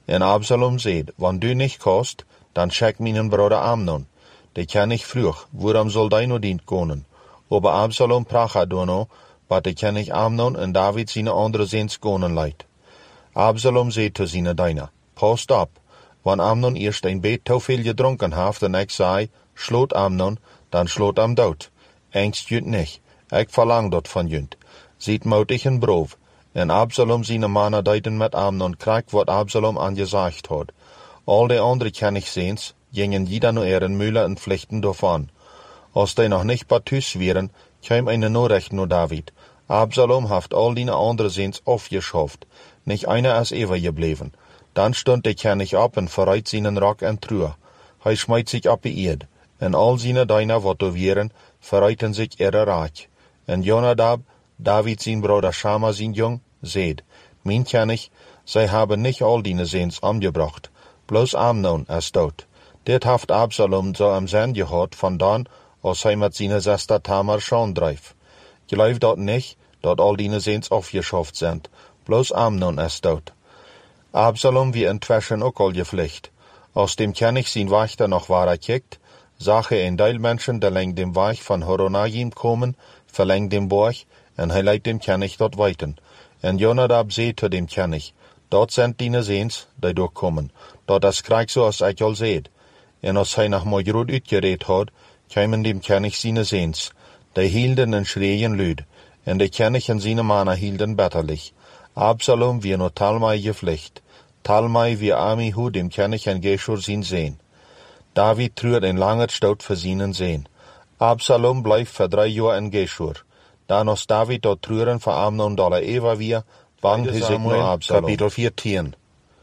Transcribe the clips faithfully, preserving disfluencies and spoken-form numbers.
En Absalom seht, wann du nicht kost, dann schick meinen Bruder Amnon. Der kann ich früh, worum soll dein Dient gehen? Aber Absalom pracha dono, wat der kann ich Amnon en David seine andere Sehns gehen leid. Absalom seht zu seine Deiner, post ab, wann Amnon erst ein Bet zu viel getrunken haft, en ich sei, schlot Amnon, dann schlot am dood. Engst jüt nicht, ich verlang dort von jüt. Sieht mautig en Brov, en Absalom seine Manner deuten mit Amnon, krieg wat Absalom angesagt hat. All die andere kann ich sehens, gingen jeder nur ihren Müller und Pflichten davon. Als die noch nicht partus wären, kam eine Nachricht nur David. Absalom haft all die andere sehens aufgeschafft, nicht einer ist ever geblieben. Dann stund der König ab und verreit seinen Rock und Truhe. Hij schmeit sich ab die Erd, en all seine Deiner, wat da wären, verreiten sich ihre Rat. En Jonadab, David sein Bruder Schama sein Jung, seht, mein König, sie haben nicht all die sehens umgebracht, bloß Amnon ist tot. Dit haft Absalom so am Sinn gehad, von dann, als hij mit seiner Schwester Tamar schon dreif. Glaub dort nicht, dort all die sehens aufgeschafft sind, bloß Amnon ist tot. Absalom wie inzwischen auch all gepflicht. Aus dem König sein Wächter noch war kickt, sah er ein Teil Menschen, der längs dem Weg von Horonajim kommen, verlängt dem Borg, en hij leidt dem König dort weiten. En Jonadab seht zu dem König, dort sind die sehens, die durchkommen, dort das Krieg so als ich all seht. En als hij nach Mojrud uitgereed had, kamen dem König seine sehens, die hielden en schreien lüd, en der König en seine Männer hielden bitterlich. Absalom wie nur Talmai gepflicht, Talmai wie Amihu dem König en Geshur sein Sehn. David trürt ein langer Staut für seinen Sehn. Absalom bleibt für drei Jahre in Geshur. Dann als David dort trüren für Amnon dolle Eva wir, bangt er sich nur Absalom. Kapitel vierzehn.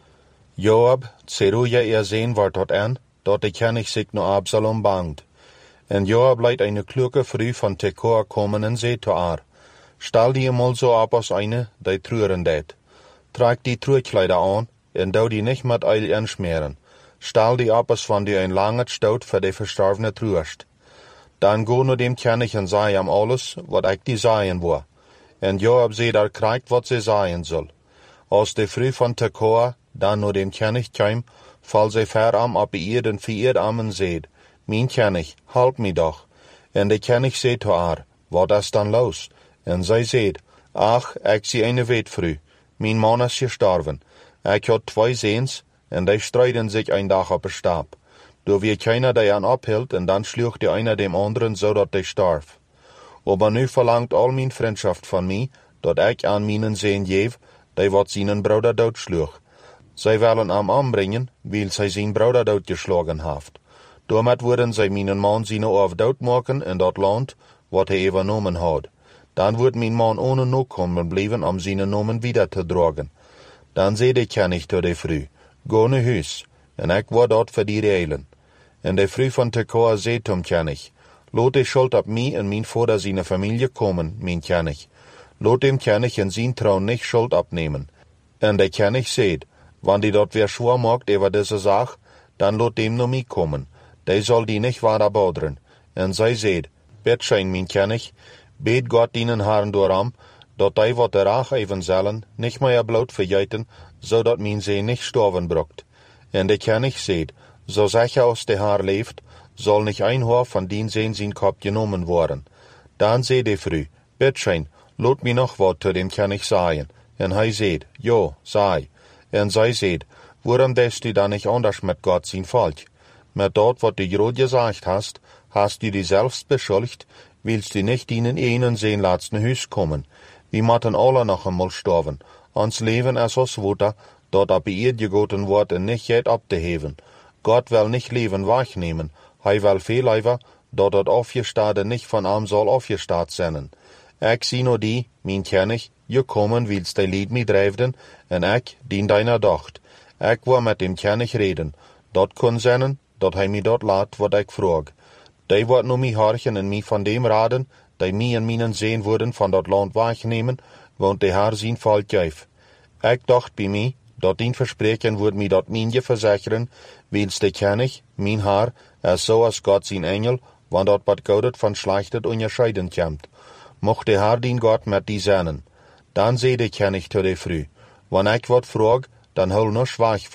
Joab, Zeruja ihr Sehn war dort an, dort der König sich nur Absalom bangt. En Joab leidt eine kluge Früh von Tekoa kommen en seht zu Ar. Stell die mal so ab als eine, die trüren det. Trag die Trügkleider an, en dau die nicht mit Eil anschmieren. Stell die ab als von die ein langer Staut für die Verstorbene trüst. Dann go nur dem König en sei am alles, wat ich die seien war. En Joab seht er kriegt, wat sie seien soll. Als die Früh von Tekoa, dann nur dem König kam, fall sie veram ab ihr den vier Ammen seht. Mein König, halt mi doch. En der König seht zu Ar, wat ist dann los? En zij seht, ach, ik zie eine weet früh. Mijn man is gestorven. Ik had twee Sehns, en die streiten sich ein Tag op een Stab. Da wie keiner die an abhielt, en dann schlucht die einer dem anderen, so dat die starf. Aber nu verlangt all mijn Freundschaft von mir, dat ik an meinen Sehn geef, die wat seinen Bruder doodschlug. Zij willen am anbringen, weil zij zijn Bruder doodgeschlagen haft. Damit würden zij meinen Mann seine Orf doodmaken in dat Land, wat hij übernommen had. Dann wird mein Mann ohne Nachkommen bleiben, um seinen Namen wieder zu tragen. Dann seh der König zu der Früh, go ne Hüs, en ich war dort für die Reilen. En der Früh von Tekoa seht zum König, lot die Schuld ab mi en mein Vater seine Familie kommen, mein König. Lot dem König en sein Traun nicht Schuld abnehmen. En der König seht, wann die dort wer schwor macht über diese Sach, dann lot dem nur mi kommen. Der soll die nicht weiter baudern. En sei seht, betschein, mein König, bet Gott dienen Herrn dooram, dat die wat der Rach even zullen, nicht mehr bloot verjeiten, so dat mein Sehn nicht sterven bruckt. En der König seht, so sicher aus der Herr lebt, soll nicht ein Haar von din Sehn sein Kopf genommen worden. Dann seht die Früh, bitteschön, lot mi noch wat zu dem König sagen. En hij seht, jo, sei. En zij seht, warum des du da nicht anders mit Gott sein Volk? Mit dort, wat du grad gesagt hast, hast du die selbst beschuldigt, willst du nicht ihnen einen sehen lassen Hüs kommen. Wir matten alle noch einmal sterben. Ons Leben ist aus Wutter, dort ab ihr gegoten wird und nicht jet abzuheben. Gott will nicht Leben wegnehmen. Hij will viel lieber, dort dort aufgestade nicht von am soll aufgestad sein. Ich sieh nur die, mein König, je kommen willst de Lied mit dreifen, en ich dien deiner Docht. Ich war mit dem König reden. Dort kun sein, dort hij mi dort laat, wat ich frag. Die wordt nu mi horchen en mi van dem raden, die mi en minen Sehn würden von dat Land wegnehmen, want de Herr sein Volk geef. Ich dacht bei mi, dat dien Versprechen würd mi dat minje versichern, wils de König, mein Herr, er so als Gott sein Engel, wann dat bat goudet von schlechtet unterscheiden kämmt. Mocht de Herr dien Gott mit die sennen. Dann seh de König zu de Früh. Wann ich wat frag, dann hol nur schwach